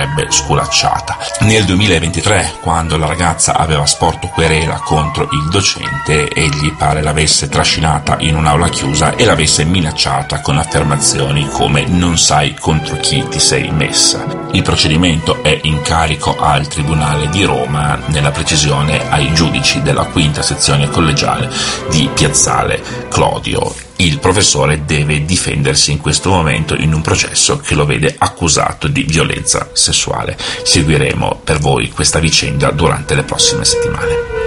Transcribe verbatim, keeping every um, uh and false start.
l'avrebbe sculacciata. Nel duemilaventitré, quando la ragazza aveva sporto querela contro il docente, egli pare l'avesse trascinata in un'aula chiusa e l'avesse minacciata con affermazioni come "non sai contro chi ti sei messa". Il procedimento è in carico al Tribunale di Roma, nella precisione ai giudici della quinta sezione collegiale di Piazzale Clodio. Il professore deve difendersi in questo momento in un processo che lo vede accusato di violenza sessuale. Seguiremo per voi questa vicenda durante le prossime settimane.